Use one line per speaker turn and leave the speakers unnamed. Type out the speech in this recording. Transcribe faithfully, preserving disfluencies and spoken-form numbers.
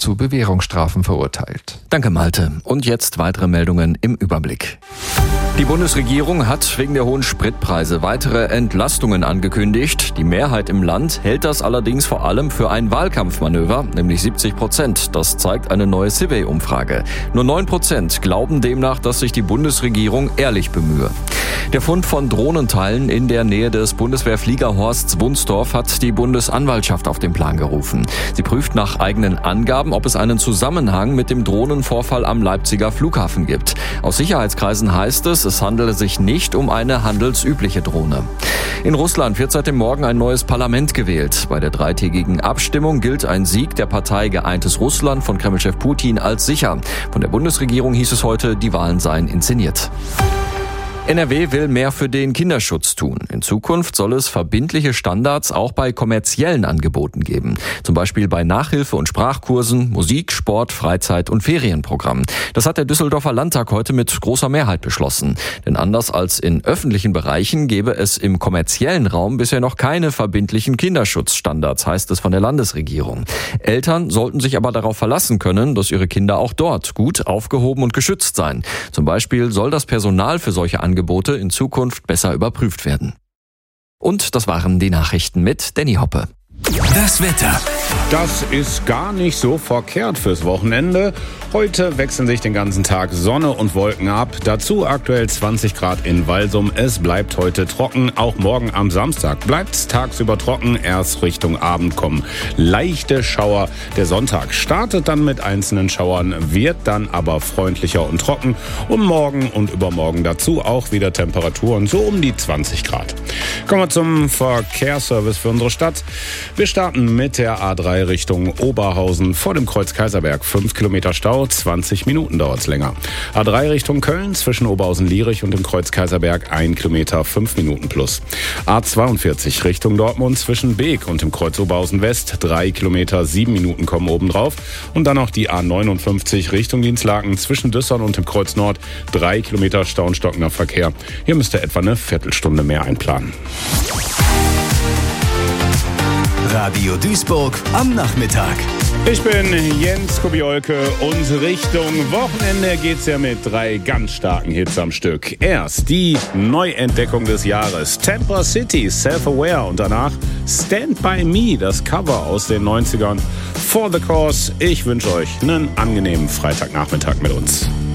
zu Bewährungsstrafen verurteilt.
Danke, Malte. Und jetzt weitere Meldungen im Überblick. Die Bundesregierung hat wegen der hohen Spritpreise weitere Entlastungen angekündigt. Die Mehrheit im Land hält das allerdings vor allem für ein Wahlkampfmanöver, nämlich siebzig Prozent. Das zeigt eine neue Civey-Umfrage. Nur neun Prozent glauben demnach, dass sich die Bundesregierung ehrlich bemühe. Der Fund von Drohnenteilen in der Nähe des Bundeswehrfliegerhorsts Wunstorf hat die Bundesanwaltschaft auf den Plan gerufen. Sie prüft nach eigenen Angaben, ob es einen Zusammenhang mit dem Drohnenvorfall am Leipziger Flughafen gibt. Aus Sicherheitskreisen heißt es, es handele sich nicht um eine handelsübliche Drohne. In Russland wird seit dem Morgen ein neues Parlament gewählt. Bei der dreitägigen Abstimmung gilt ein Sieg der Partei Geeintes Russland von Kremlchef Putin als sicher. Von der Bundesregierung hieß es heute, die Wahlen seien inszeniert. N R W will mehr für den Kinderschutz tun. In Zukunft soll es verbindliche Standards auch bei kommerziellen Angeboten geben. Zum Beispiel bei Nachhilfe- und Sprachkursen, Musik, Sport, Freizeit- und Ferienprogrammen. Das hat der Düsseldorfer Landtag heute mit großer Mehrheit beschlossen. Denn anders als in öffentlichen Bereichen gäbe es im kommerziellen Raum bisher noch keine verbindlichen Kinderschutzstandards, heißt es von der Landesregierung. Eltern sollten sich aber darauf verlassen können, dass ihre Kinder auch dort gut aufgehoben und geschützt seien. Zum Beispiel soll das Personal für solche Angebote Angebote in Zukunft besser überprüft werden. Und das waren die Nachrichten mit Danny Hoppe.
Das Wetter.
Das ist gar nicht so verkehrt fürs Wochenende. Heute wechseln sich den ganzen Tag Sonne und Wolken ab. Dazu aktuell zwanzig Grad in Walsum. Es bleibt heute trocken. Auch morgen am Samstag bleibt es tagsüber trocken. Erst Richtung Abend kommen leichte Schauer. Der Sonntag startet dann mit einzelnen Schauern, wird dann aber freundlicher und trocken. Und morgen und übermorgen dazu auch wieder Temperaturen so um die zwanzig Grad. Kommen wir zum Verkehrsservice für unsere Stadt. Wir starten mit der A drei Richtung Oberhausen vor dem Kreuz Kaiserberg. fünf Kilometer Stau, zwanzig Minuten dauert es länger. A drei Richtung Köln zwischen Oberhausen-Lierich und dem Kreuz Kaiserberg ein Kilometer, fünf Minuten plus. A zweiundvierzig Richtung Dortmund zwischen Beek und dem Kreuz Oberhausen West, drei Kilometer, sieben Minuten kommen obendrauf. Und dann noch die A neunundfünfzig Richtung Dienstlaken zwischen Düssern und dem Kreuz Nord, drei Kilometer Stau und stockender Verkehr. Hier müsst ihr etwa eine Viertelstunde mehr einplanen.
Radio Duisburg am Nachmittag.
Ich bin Jens Kubiolke und Richtung Wochenende geht's ja mit drei ganz starken Hits am Stück. Erst die Neuentdeckung des Jahres, Temper City, Self-Aware, und danach Stand By Me, das Cover aus den neunzigern. For the Cause, ich wünsche euch einen angenehmen Freitagnachmittag mit uns.